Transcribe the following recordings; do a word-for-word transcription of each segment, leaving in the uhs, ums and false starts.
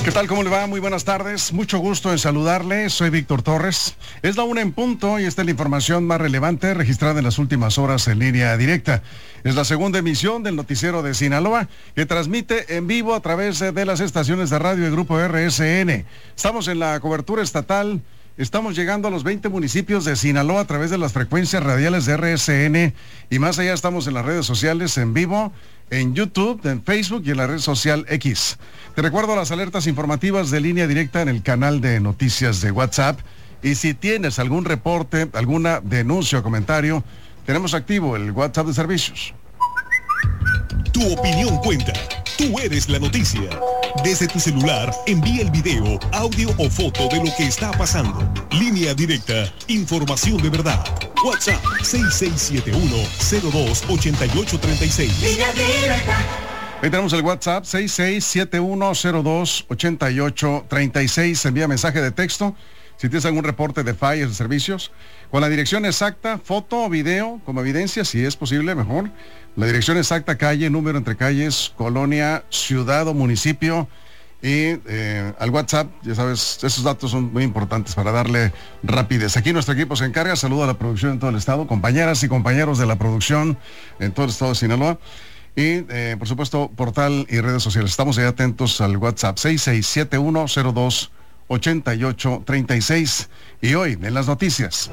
¿Qué tal? ¿Cómo le va? Muy buenas tardes. Mucho gusto en saludarle. Soy Víctor Torres. Es la una en punto y esta es la información más relevante registrada en las últimas horas en línea directa. Es la segunda emisión del noticiero de Sinaloa que transmite en vivo a través de las estaciones de radio del Grupo R S N. Estamos en la cobertura estatal. Estamos llegando a los veinte municipios de Sinaloa a través de las frecuencias radiales de R S N y más allá estamos en las redes sociales en vivo, en YouTube, en Facebook y en la red social X. Te recuerdo las alertas informativas de línea directa en el canal de noticias de WhatsApp y si tienes algún reporte, alguna denuncia o comentario, tenemos activo el WhatsApp de servicios. Tu opinión cuenta. Tú eres la noticia. Desde tu celular, envía el video, audio o foto de lo que está pasando. Línea directa, información de verdad. WhatsApp seis seis siete uno cero dos ocho ocho tres seis. Línea directa. Ahí tenemos el WhatsApp seis seis siete uno cero dos ocho ocho tres seis. Envía mensaje de texto si tienes algún reporte de fallas de servicios, con la dirección exacta, foto o video como evidencia, si es posible, mejor. La dirección exacta, calle, número entre calles, colonia, ciudad o municipio. Y eh, al WhatsApp, ya sabes, esos datos son muy importantes para darle rapidez. Aquí nuestro equipo se encarga. Saludo a la producción en todo el estado, compañeras y compañeros de la producción en todo el estado de Sinaloa. Y, eh, por supuesto, portal y redes sociales. Estamos ahí atentos al WhatsApp seis seis siete uno cero dos ocho ocho tres seis. Y hoy, en las noticias,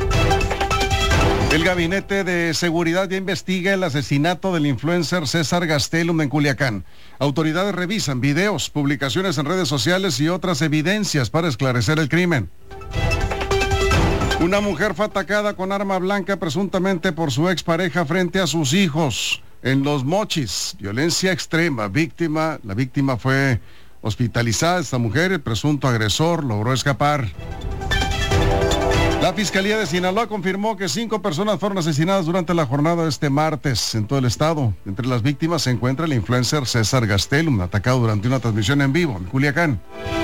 el Gabinete de Seguridad ya investiga el asesinato del influencer César Gastelum en Culiacán. Autoridades revisan videos, publicaciones en redes sociales y otras evidencias para esclarecer el crimen. Una mujer fue atacada con arma blanca presuntamente por su expareja frente a sus hijos en Los Mochis. Violencia extrema. Víctima, la víctima fue hospitalizada. Esta mujer, el presunto agresor, logró escapar. La Fiscalía de Sinaloa confirmó que cinco personas fueron asesinadas durante la jornada de este martes en todo el estado. Entre las víctimas se encuentra el influencer César Gastelum, atacado durante una transmisión en vivo en Culiacán.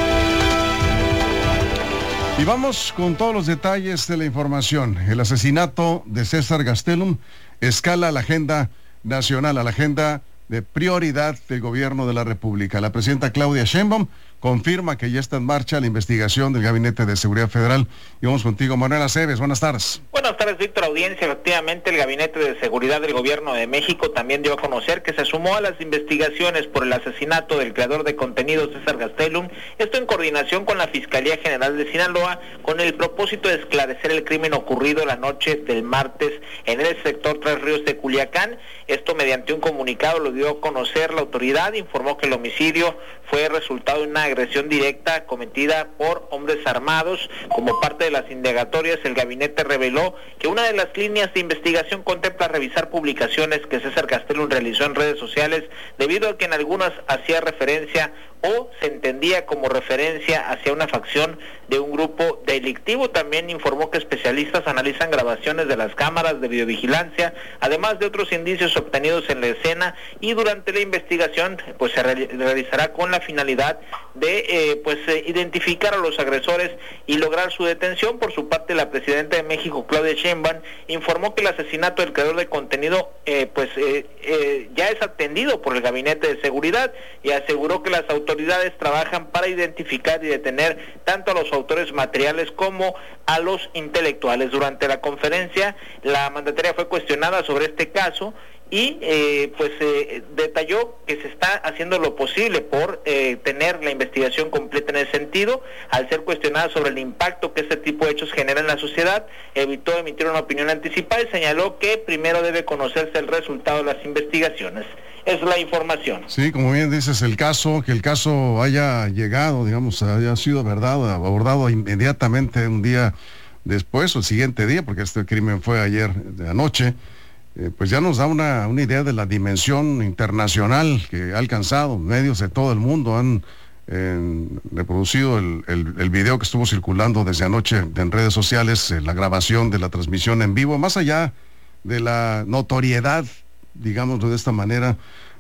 Y vamos con todos los detalles de la información. El asesinato de César Gastelum escala a la agenda nacional, a la agenda de prioridad del gobierno de la República. La presidenta Claudia Sheinbaum confirma que ya está en marcha la investigación del Gabinete de Seguridad Federal. Y vamos contigo, Manuel Aceves. Buenas tardes. Buenas tardes, Víctor. Audiencia. Efectivamente, el Gabinete de Seguridad del Gobierno de México también dio a conocer que se sumó a las investigaciones por el asesinato del creador de contenido César Gastelum, esto en coordinación con la Fiscalía General de Sinaloa, con el propósito de esclarecer el crimen ocurrido la noche del martes en el sector Tres Ríos de Culiacán. Esto mediante un comunicado lo dio a conocer la autoridad, informó que el homicidio fue resultado de una agresión directa cometida por hombres armados. Como parte de las indagatorias, el gabinete reveló que una de las líneas de investigación contempla revisar publicaciones que César Gastelum realizó en redes sociales, debido a que en algunas hacía referencia o se entendía como referencia hacia una facción de un grupo delictivo. También informó que especialistas analizan grabaciones de las cámaras de videovigilancia, además de otros indicios obtenidos en la escena, y durante la investigación pues se re- realizará con la finalidad de eh, pues eh, identificar a los agresores y lograr su detención. Por su parte, la presidenta de México, Claudia Sheinbaum, informó que el asesinato del creador de contenido eh, pues eh, eh, ya es atendido por el Gabinete de Seguridad, y aseguró que las autoridades autoridades trabajan para identificar y detener tanto a los autores materiales como a los intelectuales. Durante la conferencia, la mandataria fue cuestionada sobre este caso y eh, pues eh, detalló que se está haciendo lo posible por eh, tener la investigación completa en ese sentido. Al ser cuestionada sobre el impacto que este tipo de hechos genera en la sociedad, evitó emitir una opinión anticipada y señaló que primero debe conocerse el resultado de las investigaciones. Es la información. Sí, como bien dices, el caso, que el caso haya llegado, digamos, haya sido verdad, abordado inmediatamente un día después o el siguiente día, porque este crimen fue ayer de anoche, eh, pues ya nos da una, una idea de la dimensión internacional que ha alcanzado. Medios de todo el mundo han eh, reproducido el, el, el video que estuvo circulando desde anoche en redes sociales, eh, la grabación de la transmisión en vivo, más allá de la notoriedad, digámoslo de esta manera,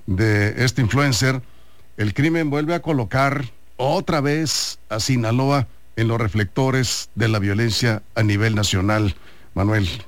de este influencer. El crimen vuelve a colocar otra vez a Sinaloa en los reflectores de la violencia a nivel nacional. Manuel.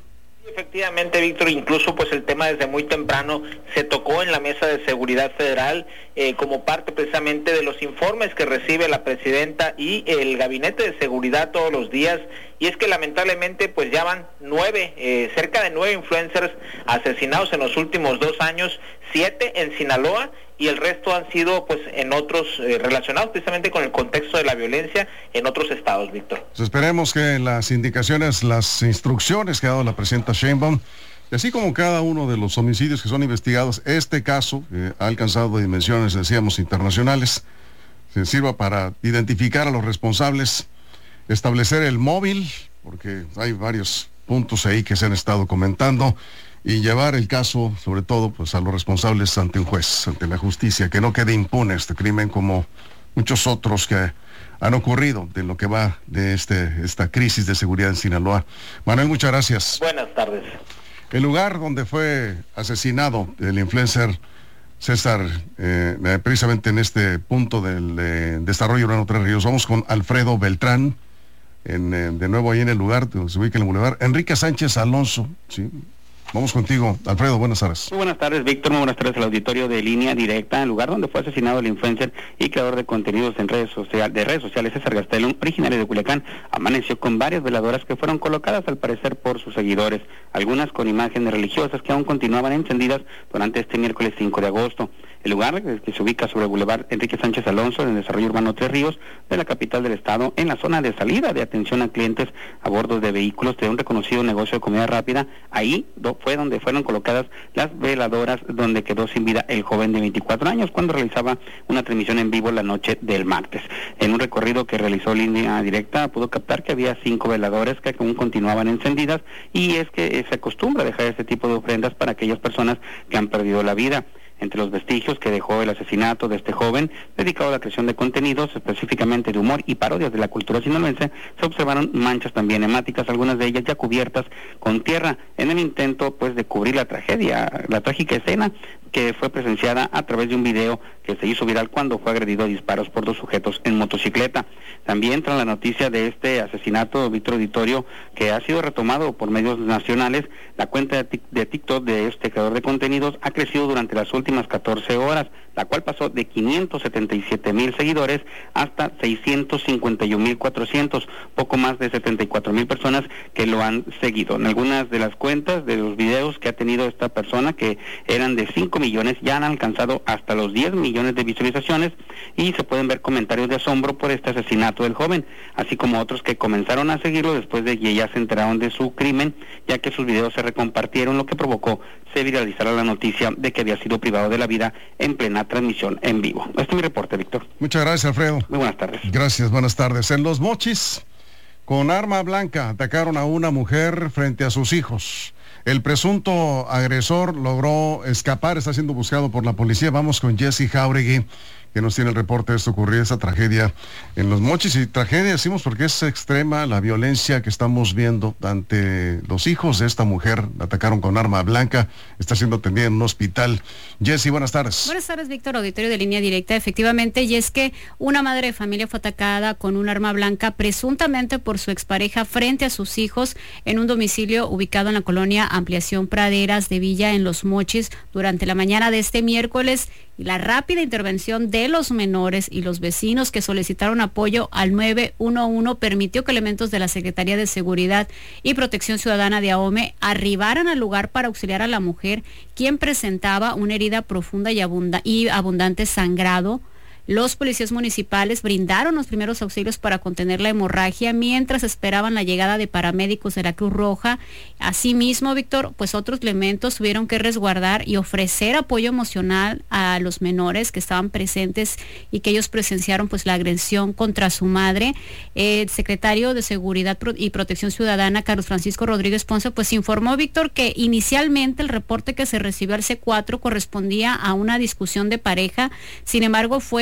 Efectivamente, Víctor, incluso pues el tema desde muy temprano se tocó en la Mesa de Seguridad Federal eh, como parte precisamente de los informes que recibe la presidenta y el Gabinete de Seguridad todos los días, y es que lamentablemente pues ya van nueve, eh, cerca de nueve influencers asesinados en los últimos dos años, siete en Sinaloa, y el resto han sido pues en otros, eh, relacionados precisamente con el contexto de la violencia en otros estados, Víctor. Pues esperemos que las indicaciones, las instrucciones que ha dado la presidenta Sheinbaum, y así como cada uno de los homicidios que son investigados, este caso eh, ha alcanzado dimensiones, decíamos, internacionales, se sirva para identificar a los responsables, establecer el móvil, porque hay varios puntos ahí que se han estado comentando, y llevar el caso, sobre todo, pues a los responsables ante un juez, ante la justicia, que no quede impune este crimen como muchos otros que han ocurrido de lo que va de este esta crisis de seguridad en Sinaloa. Manuel, muchas gracias. Buenas tardes. El lugar donde fue asesinado el influencer César, eh, precisamente en este punto del eh, desarrollo urbano Tres Ríos, vamos con Alfredo Beltrán, en, eh, de nuevo ahí en el lugar, donde se ubica en el bulevar Enrique Sánchez Alonso, ¿sí? Vamos contigo, Alfredo, buenas tardes. Muy buenas tardes, Víctor, muy buenas tardes al auditorio de Línea Directa, el lugar donde fue asesinado el influencer y creador de contenidos en redes sociales, de redes sociales, César Gastelum, originario de Culiacán, amaneció con varias veladoras que fueron colocadas al parecer por sus seguidores, algunas con imágenes religiosas que aún continuaban encendidas durante este miércoles cinco de agosto. El lugar, que se ubica sobre el bulevar Enrique Sánchez Alonso, en el desarrollo urbano Tres Ríos, de la capital del estado, en la zona de salida de atención a clientes a bordo de vehículos de un reconocido negocio de comida rápida. Ahí do, fue donde fueron colocadas las veladoras donde quedó sin vida el joven de veinticuatro años cuando realizaba una transmisión en vivo la noche del martes. En un recorrido que realizó Línea Directa pudo captar que había cinco veladores que aún continuaban encendidas, y es que se acostumbra a dejar este tipo de ofrendas para aquellas personas que han perdido la vida. Entre los vestigios que dejó el asesinato de este joven, dedicado a la creación de contenidos, específicamente de humor y parodias de la cultura sinaloense, se observaron manchas también hemáticas, algunas de ellas ya cubiertas con tierra, en el intento pues de cubrir la tragedia, la trágica escena que fue presenciada a través de un video que se hizo viral cuando fue agredido a disparos por dos sujetos en motocicleta. También tras la noticia de este asesinato, Víctor Auditorio, que ha sido retomado por medios nacionales, la cuenta de TikTok de este creador de contenidos ha crecido durante las últimas catorce horas, la cual pasó de quinientos setenta y siete mil seguidores hasta seiscientos cincuenta y un mil cuatrocientos, poco más de setenta y cuatro mil personas que lo han seguido. En algunas de las cuentas de los videos que ha tenido esta persona, que eran de cinco millones, ya han alcanzado hasta los diez millones de visualizaciones, y se pueden ver comentarios de asombro por este asesinato del joven, así como otros que comenzaron a seguirlo después de que ya se enteraron de su crimen, ya que sus videos se recompartieron, lo que provocó se viralizara la noticia de que había sido privado de la vida en plena transmisión en vivo. Este es mi reporte, Víctor. Muchas gracias, Alfredo. Muy buenas tardes. Gracias, buenas tardes. En Los Mochis, con arma blanca, atacaron a una mujer frente a sus hijos. El presunto agresor logró escapar, está siendo buscado por la policía. Vamos con Jesse Jauregui, que nos tiene el reporte de esto ocurrido, esa tragedia en Los Mochis. Y tragedia decimos porque es extrema la violencia que estamos viendo ante los hijos de esta mujer. La atacaron con arma blanca, está siendo atendida en un hospital. Jessy, buenas tardes. Buenas tardes, Víctor, auditorio de Línea Directa. Efectivamente, y es que una madre de familia fue atacada con un arma blanca, presuntamente por su expareja, frente a sus hijos, en un domicilio ubicado en la colonia Ampliación Praderas de Villa, en Los Mochis, durante la mañana de este miércoles. Y la rápida intervención de los menores y los vecinos que solicitaron apoyo al nueve uno uno permitió que elementos de la Secretaría de Seguridad y Protección Ciudadana de AHOME arribaran al lugar para auxiliar a la mujer, quien presentaba una herida profunda y, abunda- y abundante sangrado. Los policías municipales brindaron los primeros auxilios para contener la hemorragia mientras esperaban la llegada de paramédicos de la Cruz Roja. Asimismo, Víctor, pues otros elementos tuvieron que resguardar y ofrecer apoyo emocional a los menores que estaban presentes y que ellos presenciaron pues la agresión contra su madre. El secretario de Seguridad y Protección Ciudadana, Carlos Francisco Rodríguez Ponce, pues informó, Víctor, que inicialmente el reporte que se recibió al C cuatro correspondía a una discusión de pareja. Sin embargo, fue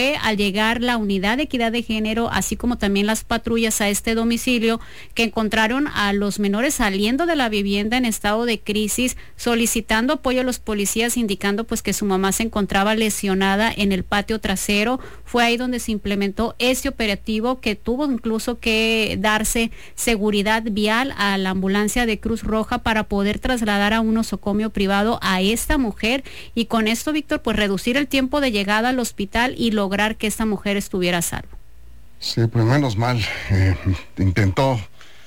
fue al llegar la unidad de equidad de género, así como también las patrullas a este domicilio, que encontraron a los menores saliendo de la vivienda en estado de crisis, solicitando apoyo a los policías, indicando pues que su mamá se encontraba lesionada en el patio trasero. Fue ahí donde se implementó ese operativo, que tuvo incluso que darse seguridad vial a la ambulancia de Cruz Roja para poder trasladar a un nosocomio privado a esta mujer, y con esto, Víctor, pues reducir el tiempo de llegada al hospital y lograr que esta mujer estuviera a salvo. Sí, pues menos mal, eh, intentó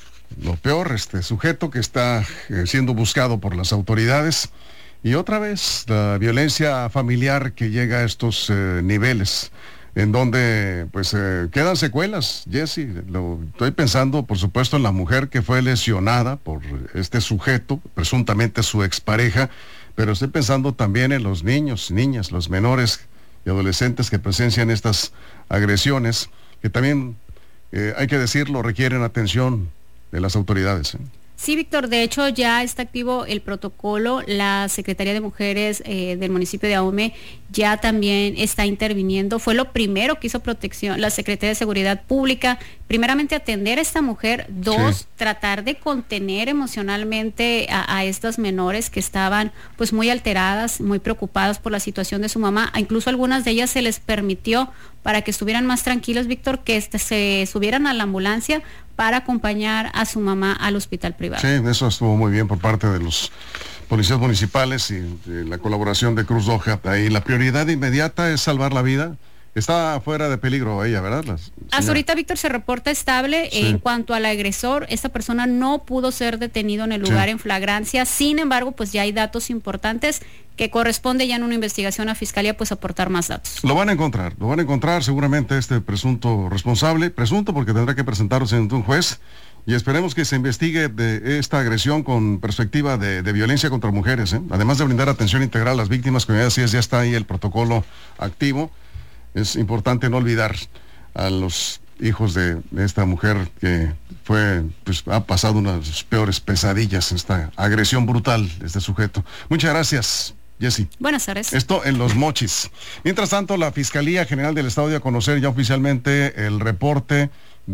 lo peor, este sujeto que está eh, siendo buscado por las autoridades, y otra vez la violencia familiar que llega a estos eh, niveles, en donde pues eh, quedan secuelas. Jesse, lo estoy pensando por supuesto en la mujer que fue lesionada por este sujeto, presuntamente su expareja, pero estoy pensando también en los niños, niñas, los menores y adolescentes que presencian estas agresiones, que también, eh, hay que decirlo, requieren atención de las autoridades, ¿eh? Sí, Víctor, de hecho ya está activo el protocolo. La Secretaría de Mujeres eh, del municipio de Ahome ya también está interviniendo. Fue lo primero que hizo protección, la Secretaría de Seguridad Pública, primeramente atender a esta mujer, dos, sí. tratar de contener emocionalmente a, a estas menores que estaban pues muy alteradas, muy preocupadas por la situación de su mamá. Incluso algunas de ellas se les permitió, para que estuvieran más tranquilos, Víctor, que este, se subieran a la ambulancia para acompañar a su mamá al hospital privado. Sí, eso estuvo muy bien por parte de los policías municipales y de la colaboración de Cruz Roja. Ahí la prioridad inmediata es salvar la vida. Está fuera de peligro ella, ¿verdad? La Hasta ahorita, Víctor, se reporta estable. Sí. En cuanto al agresor, esta persona no pudo ser detenido en el lugar, sí. en flagrancia. Sin embargo, pues ya hay datos importantes que corresponde ya en una investigación a Fiscalía pues aportar más datos. Lo van a encontrar, lo van a encontrar seguramente este presunto responsable, presunto porque tendrá que presentarse ante un juez, y esperemos que se investigue de esta agresión con perspectiva de, de violencia contra mujeres, ¿eh? Además de brindar atención integral a las víctimas, como ya decías, ya está ahí el protocolo activo. Es importante no olvidar a los hijos de, de esta mujer que fue, pues, ha pasado unas peores pesadillas, esta agresión brutal de este sujeto. Muchas gracias, Jessy. Buenas tardes. Esto en Los Mochis. Mientras tanto, la Fiscalía General del Estado dio a conocer ya oficialmente el reporte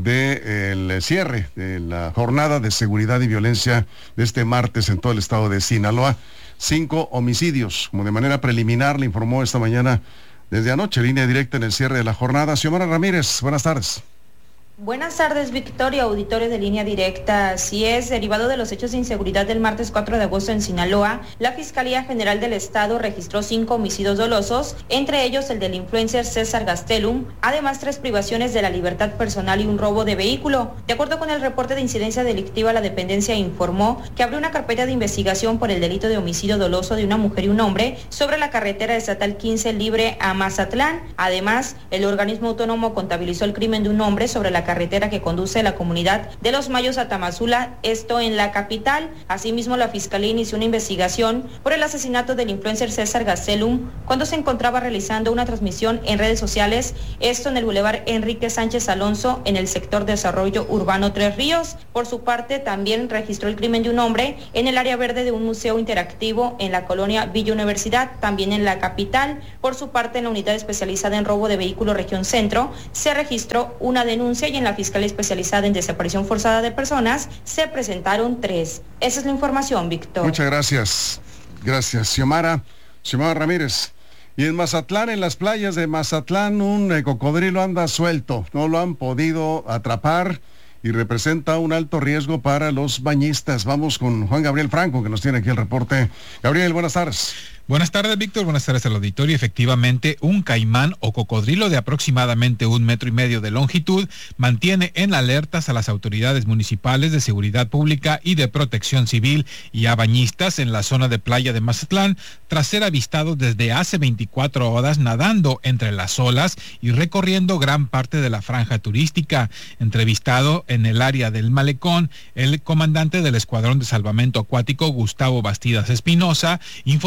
del cierre de la jornada de seguridad y violencia de este martes en todo el estado de Sinaloa. Cinco homicidios, como de manera preliminar le informó esta mañana desde anoche, línea directa en el cierre de la jornada. Xiomara Ramírez, buenas tardes. Buenas tardes, Victoria, auditorio de Línea Directa. Así es, derivado de los hechos de inseguridad del martes cuatro de agosto en Sinaloa, la Fiscalía General del Estado registró cinco homicidios dolosos, entre ellos el del influencer César Gastelum, además tres privaciones de la libertad personal y un robo de vehículo. De acuerdo con el reporte de incidencia delictiva, la dependencia informó que abrió una carpeta de investigación por el delito de homicidio doloso de una mujer y un hombre sobre la carretera estatal quince libre a Mazatlán. Además, el organismo autónomo contabilizó el crimen de un hombre sobre la carretera que conduce a la comunidad de Los Mayos a Tamazula, esto en la capital. Asimismo, la Fiscalía inició una investigación por el asesinato del influencer César Gastelum cuando se encontraba realizando una transmisión en redes sociales, esto en el bulevar Enrique Sánchez Alonso, en el sector Desarrollo Urbano Tres Ríos. Por su parte, también registró el crimen de un hombre en el área verde de un museo interactivo en la colonia Villa Universidad, también en la capital. Por su parte, en la unidad especializada en robo de vehículos región centro, se registró una denuncia y en la Fiscalía Especializada en Desaparición Forzada de Personas se presentaron tres. Esa es la información, Víctor. Muchas gracias. Gracias, Xiomara. Xiomara Ramírez. Y en Mazatlán, en las playas de Mazatlán, un eh, cocodrilo anda suelto. No lo han podido atrapar y representa un alto riesgo para los bañistas. Vamos con Juan Gabriel Franco, que nos tiene aquí el reporte. Gabriel, buenas tardes. Buenas tardes, Víctor. Buenas tardes al auditorio. Efectivamente, un caimán o cocodrilo de aproximadamente un metro y medio de longitud mantiene en alertas a las autoridades municipales de seguridad pública y de protección civil y a bañistas en la zona de playa de Mazatlán tras ser avistado desde hace veinticuatro horas nadando entre las olas y recorriendo gran parte de la franja turística. Entrevistado en el área del malecón, el comandante del Escuadrón de Salvamento Acuático, Gustavo Bastidas Espinosa, informó que desde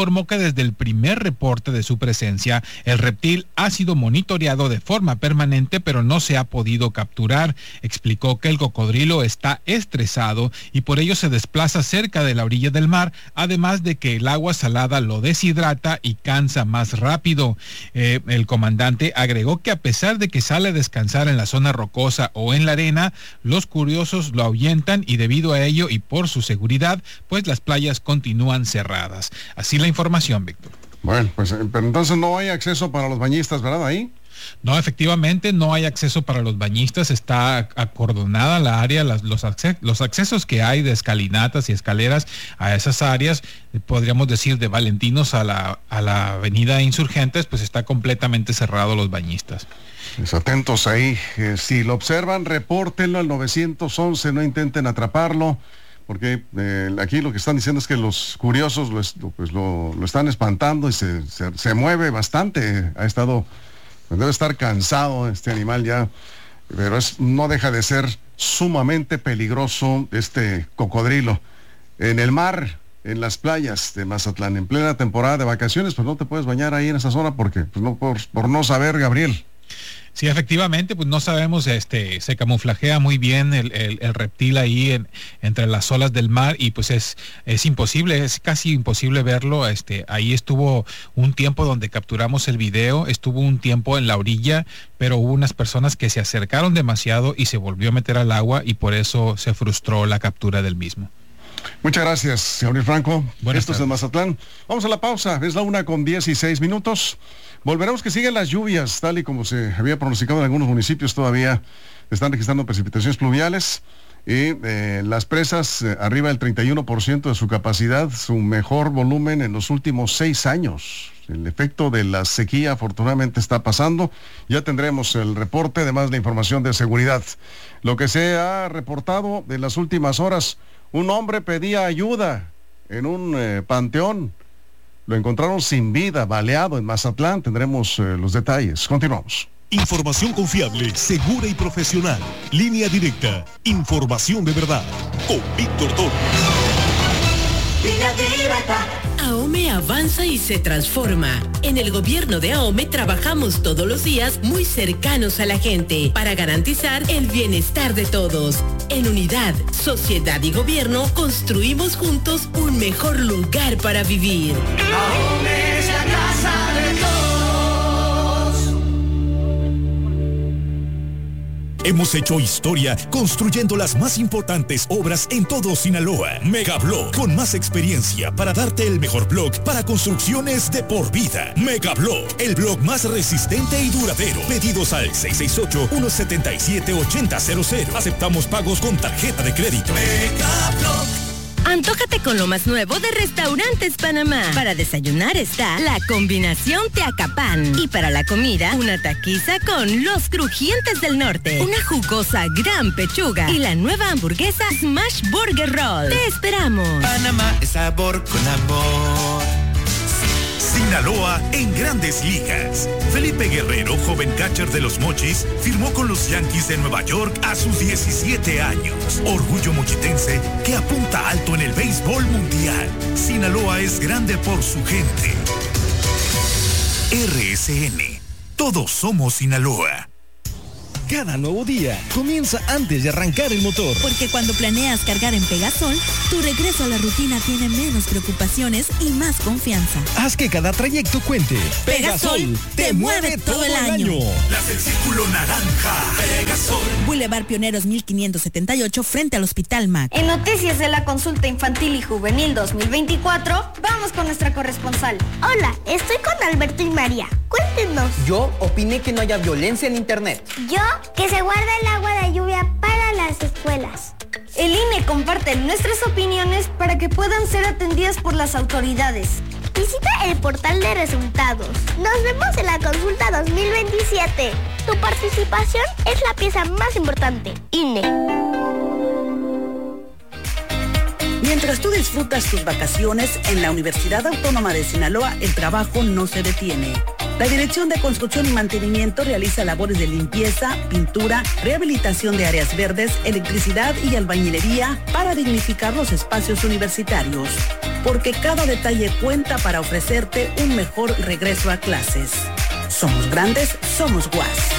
desde el primer reporte de su presencia, el reptil ha sido monitoreado de forma permanente, pero no se ha podido capturar. Explicó que el cocodrilo está estresado y por ello se desplaza cerca de la orilla del mar, además de que el agua salada lo deshidrata y cansa más rápido. Eh, el comandante agregó que a pesar de que sale a descansar en la zona rocosa o en la arena, los curiosos lo ahuyentan y debido a ello y por su seguridad, pues las playas continúan cerradas. Así la información, Víctor. Bueno, pues pero entonces no hay acceso para los bañistas, ¿verdad? Ahí. No, efectivamente no hay acceso para los bañistas, está acordonada la área, las, los, acces, los accesos que hay de escalinatas y escaleras a esas áreas, podríamos decir de Valentinos a la, a la avenida Insurgentes, pues está completamente cerrado los bañistas. Pues atentos ahí, eh, si lo observan, repórtenlo al nueve once, no intenten atraparlo, porque eh, aquí lo que están diciendo es que los curiosos lo, pues lo, lo están espantando y se, se, se mueve bastante, ha estado... Debe estar cansado este animal ya, pero es, no deja de ser sumamente peligroso este cocodrilo. En el mar, en las playas de Mazatlán, en plena temporada de vacaciones, pues no te puedes bañar ahí en esa zona porque, pues no, por, por no saber, Gabriel. Sí, efectivamente, pues no sabemos, este, se camuflajea muy bien el, el, el reptil ahí en, entre las olas del mar y pues es, es imposible, es casi imposible verlo. Este, ahí estuvo un tiempo donde capturamos el video, estuvo un tiempo en la orilla, pero hubo unas personas que se acercaron demasiado y se volvió a meter al agua y por eso se frustró la captura del mismo. Muchas gracias, Gabriel Franco. Buenas Esto es en Mazatlán. Vamos a la pausa, es la una con dieciséis minutos. Volveremos que siguen las lluvias, tal y como se había pronosticado en algunos municipios, todavía están registrando precipitaciones pluviales y eh, las presas eh, arriba del treinta y uno por ciento de su capacidad, su mejor volumen en los últimos seis años. El efecto de la sequía afortunadamente está pasando. Ya tendremos el reporte, además la información de seguridad. Lo que se ha reportado en las últimas horas, un hombre pedía ayuda en un eh, panteón. Lo encontraron sin vida, baleado en Mazatlán. Tendremos eh, los detalles. Continuamos. Información confiable, segura y profesional. Línea directa. Información de verdad. Con Víctor Torres. Línea directa. AOME avanza y se transforma. En el gobierno de AOME trabajamos todos los días muy cercanos a la gente para garantizar el bienestar de todos. En unidad, sociedad y gobierno construimos juntos un mejor lugar para vivir. AOME es la casa de todos. Hemos hecho historia construyendo las más importantes obras en todo Sinaloa. Megablock, con más experiencia para darte el mejor block para construcciones de por vida. Megablock, el block más resistente y duradero. Pedidos al seis seis ocho, uno siete siete, ocho cero cero cero. Aceptamos pagos con tarjeta de crédito. Megablock. Antójate con lo más nuevo de Restaurantes Panamá. Para desayunar está la combinación Teacapán. Y para la comida, una taquiza con los crujientes del norte, una jugosa gran pechuga y la nueva hamburguesa Smash Burger Roll. ¡Te esperamos! Panamá es sabor con amor. Sinaloa en Grandes Ligas. Felipe Guerrero, joven catcher de los Mochis, firmó con los Yankees de Nueva York a sus diecisiete años. Orgullo mochitense que apunta alto en el béisbol mundial. Sinaloa es grande por su gente. R S N. Todos somos Sinaloa. Cada nuevo día comienza antes de arrancar el motor. Porque cuando planeas cargar en Pegasol, tu regreso a la rutina tiene menos preocupaciones y más confianza. Haz que cada trayecto cuente. Pegasol, Pegasol te, te mueve todo el año. año. Las del Círculo Naranja. Pegasol. Boulevard Pioneros mil quinientos setenta y ocho frente al Hospital M A C. En noticias de la consulta infantil y juvenil dos mil veinticuatro, vamos con nuestra corresponsal. Hola, estoy con Alberto y María. Cuéntenos. Yo opiné que no haya violencia en internet. Yo, que se guarda el agua de lluvia para las escuelas. El I N E comparte nuestras opiniones para que puedan ser atendidas por las autoridades. Visita el portal de resultados. Nos vemos en la consulta dos mil veintisiete. Tu participación es la pieza más importante. I N E. Mientras tú disfrutas tus vacaciones, en la Universidad Autónoma de Sinaloa el trabajo no se detiene. La Dirección de Construcción y Mantenimiento realiza labores de limpieza, pintura, rehabilitación de áreas verdes, electricidad y albañilería para dignificar los espacios universitarios. porque cada detalle cuenta para ofrecerte un mejor regreso a clases. Somos grandes, somos U A S.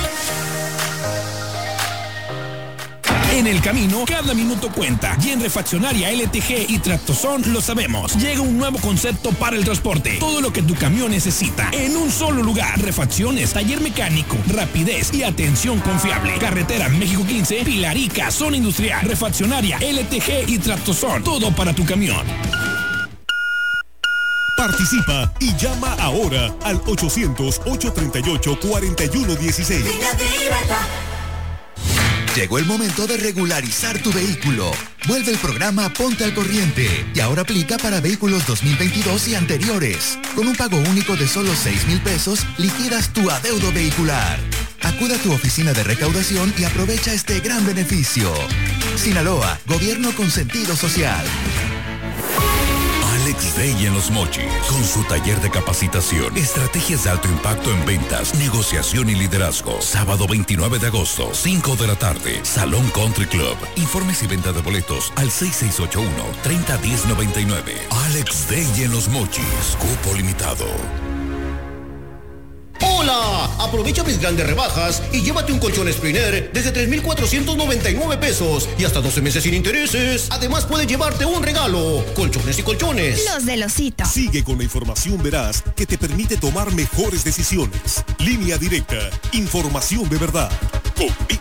En el camino, cada minuto cuenta. Y en Refaccionaria L T G y Tractozón lo sabemos. Llega un nuevo concepto para el transporte. Todo lo que tu camión necesita en un solo lugar. Refacciones, taller mecánico, rapidez y atención confiable. Carretera México quince, Pilarica, Zona Industrial. Refaccionaria L T G y Tractozón. Todo para tu camión. Participa y llama ahora al ochocientos, ochocientos treinta y ocho, cuarenta y uno dieciséis. Llegó el momento de regularizar tu vehículo. Vuelve el programa Ponte al Corriente y ahora aplica para vehículos dos mil veintidós y anteriores. Con un pago único de solo seis mil pesos, liquidas tu adeudo vehicular. Acude a tu oficina de recaudación y aprovecha este gran beneficio. Sinaloa, gobierno con sentido social. Alex Day en Los Mochis, con su taller de capacitación, estrategias de alto impacto en ventas, negociación y liderazgo. Sábado veintinueve de agosto, cinco de la tarde, Salón Country Club. Informes y venta de boletos al seis seis ocho uno, tres cero uno cero nueve nueve. Alex Day en Los Mochis, cupo limitado. ¡Hola! Aprovecha mis grandes rebajas y llévate un colchón Spriner desde tres mil cuatrocientos noventa y nueve pesos y hasta doce meses sin intereses. Además puedes llevarte un regalo. Colchones y colchones. Los del Osito. Sigue con la información veraz que te permite tomar mejores decisiones. Línea Directa. Información de verdad. Con